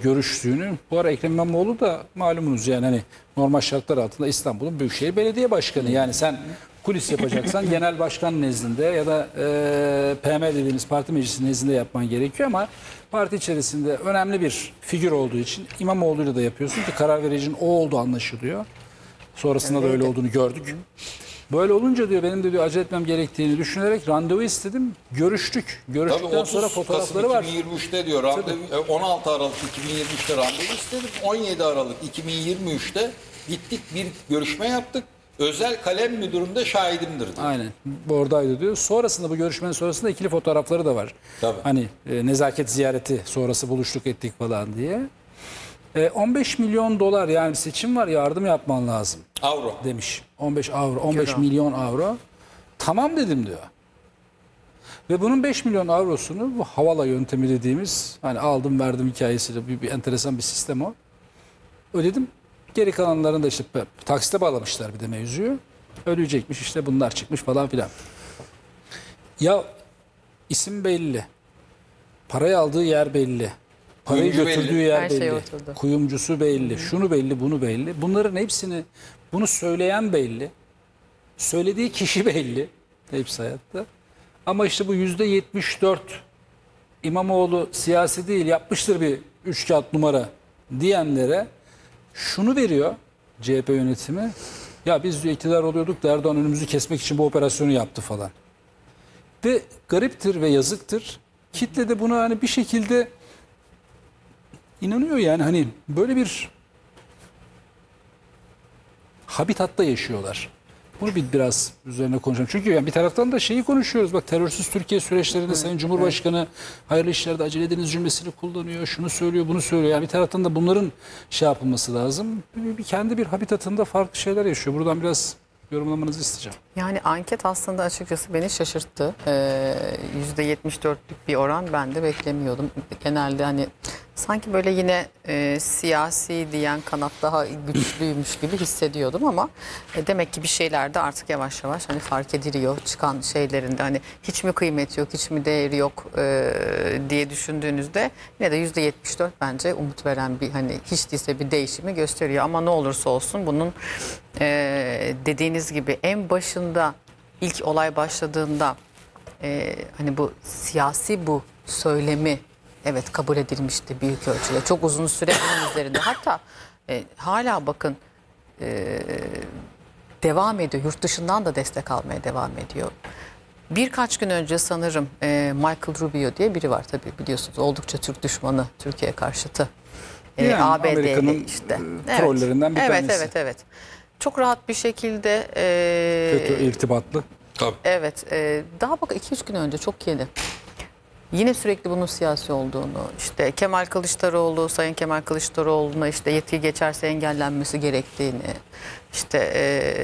görüştüğünü, bu ara Ekrem İmamoğlu da malumunuz yani hani normal şartlar altında İstanbul'un Büyükşehir Belediye Başkanı. Yani sen kulis yapacaksan genel başkan nezdinde ya da PM dediğimiz parti meclisi nezdinde yapman gerekiyor ama parti içerisinde önemli bir figür olduğu için İmamoğlu'yla da yapıyorsun ki karar vericinin o olduğu anlaşılıyor. Sonrasında da öyle olduğunu gördük. Böyle olunca diyor benim de diyor acele etmem gerektiğini düşünerek randevu istedim. Görüştük. Görüştükten sonra fotoğrafları var. 2023'te diyor randevu, 16 Aralık 2023'te randevu istedim. 17 Aralık 2023'te gittik bir görüşme yaptık. Özel kalem müdüründe şahidimdir diyor. Aynen. Oradaydı diyor. Sonrasında bu görüşmenin sonrasında ikili fotoğrafları da var. Tabii. Hani nezaket ziyareti sonrası buluştuk ettik falan diye. 15 milyon dolar yani bir seçim var yardım yapman lazım. Avro. Demiş. 15 avro, 15 milyon avro. Tamam dedim diyor. Ve bunun 5 milyon avrosunu bu havala yöntemi dediğimiz hani aldım verdim hikayesiyle bir enteresan bir sistem o. Ödedim. Geri kalanlarını da işte taksite bağlamışlar bir de mevzuyu. Ödeyecekmiş işte bunlar çıkmış falan filan. Ya isim belli. Parayı aldığı yer belli. Parayı Kuyumcu götürdüğü belli. yer Her şey belli. oturdu. Kuyumcusu belli. Şunu belli, bunu belli. Bunların hepsini, bunu söyleyen belli. Söylediği kişi belli. Hepsi hayatta. Ama işte bu %74 İmamoğlu siyasi değil yapmıştır bir üç kağıt numara diyenlere şunu veriyor CHP yönetimi. Ya biz diyor iktidar oluyorduk da Erdoğan önümüzü kesmek için bu operasyonu yaptı falan. Ve gariptir ve yazıktır. Kitle de buna hani bir şekilde inanıyor yani hani böyle bir habitatta yaşıyorlar. Bunu biraz üzerine konuşalım. Çünkü yani bir taraftan da şeyi konuşuyoruz. Bak terörsüz Türkiye süreçlerinde Sayın Cumhurbaşkanı hayırlı işlerde acele ediniz cümlesini kullanıyor. Şunu söylüyor, bunu söylüyor. Yani bir taraftan da bunların şey yapılması lazım. Kendi bir habitatında farklı şeyler yaşıyor. Buradan biraz yorumlamanızı isteyeceğim. Yani anket aslında açıkçası beni şaşırttı. %74'lük bir oran ben de beklemiyordum. Genelde hani sanki böyle yine siyasi diyen kanat daha güçlüymüş gibi hissediyordum ama demek ki bir şeyler de artık yavaş yavaş hani fark ediliyor. Çıkan şeylerinde hani hiç mi kıymeti yok, hiç mi değeri yok diye düşündüğünüzde yine de %74 bence umut veren bir hani hiç değilse bir değişimi gösteriyor. Ama ne olursa olsun bunun dediğiniz gibi en başında ilk olay başladığında hani bu siyasi bu söylemi evet kabul edilmişti büyük ölçüde. Çok uzun süre bunun üzerinde. Hatta hala bakın devam ediyor. Yurt dışından da destek almaya devam ediyor. Birkaç gün önce sanırım Michael Rubio diye biri var tabii biliyorsunuz. Oldukça Türk düşmanı, Türkiye karşıtı. Yani ABD'li Amerika'nın işte. trollerinden bir tanesi. Evet. Çok rahat bir şekilde FETÖ irtibatlı. Tabii. evet daha bak 2-3 gün önce çok yeni. Yine sürekli bunun siyasi olduğunu, işte Kemal Kılıçdaroğlu, Sayın Kemal Kılıçdaroğlu'na işte yetki geçerse engellenmesi gerektiğini, işte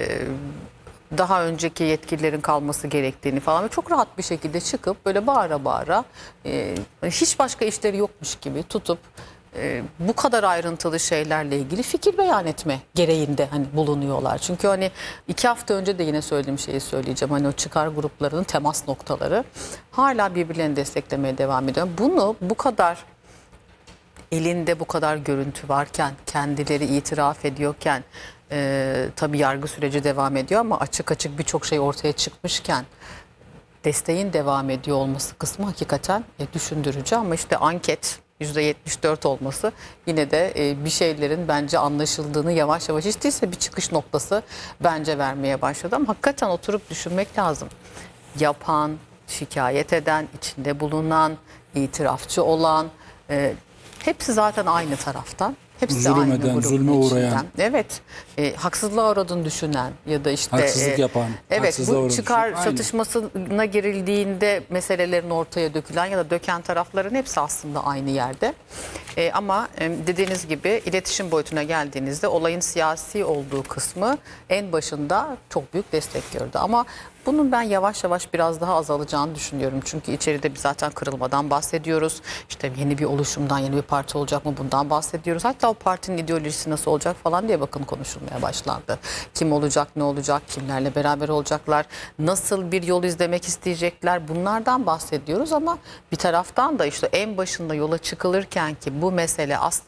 daha önceki yetkililerin kalması gerektiğini falan ve çok rahat bir şekilde çıkıp böyle bağıra bağıra hiç başka işleri yokmuş gibi tutup bu kadar ayrıntılı şeylerle ilgili fikir beyan etme gereğinde hani bulunuyorlar. Çünkü hani 2 hafta önce de yine söylediğim şeyi söyleyeceğim. Hani o çıkar gruplarının temas noktaları hala birbirlerini desteklemeye devam ediyor. Bunu bu kadar elinde bu kadar görüntü varken, kendileri itiraf ediyorken tabii yargı süreci devam ediyor ama açık açık birçok şey ortaya çıkmışken desteğin devam ediyor olması kısmı hakikaten düşündürücü ama işte anket %74 olması yine de bir şeylerin bence anlaşıldığını yavaş yavaş hiç değilse bir çıkış noktası bence vermeye başladı. Ama hakikaten oturup düşünmek lazım. Yapan, şikayet eden, içinde bulunan, itirafçı olan hepsi zaten aynı taraftan. Hepsi Zulüm aynı eden, grubun zulme uğrayan. içinden. Evet. Haksızlığa uğradığını düşünen ya da işte Haksızlık yapan, evet haksızlığa bu uğramış. çıkar Aynı. çatışmasına girildiğinde meselelerin ortaya dökülen ya da döken tarafların hepsi aslında aynı yerde. Ama dediğiniz gibi iletişim boyutuna geldiğinizde olayın siyasi olduğu kısmı en başında çok büyük destek gördü. Ama bunun ben yavaş yavaş biraz daha azalacağını düşünüyorum. Çünkü içeride bir zaten kırılmadan bahsediyoruz. İşte yeni bir oluşumdan, yeni bir parti olacak mı bundan bahsediyoruz. Hatta o partinin ideolojisi nasıl olacak falan diye bakın konuşulmaya başlandı. Kim olacak, ne olacak, kimlerle beraber olacaklar, nasıl bir yol izlemek isteyecekler bunlardan bahsediyoruz. Ama bir taraftan da işte en başında yola çıkılırken ki bu mesele aslında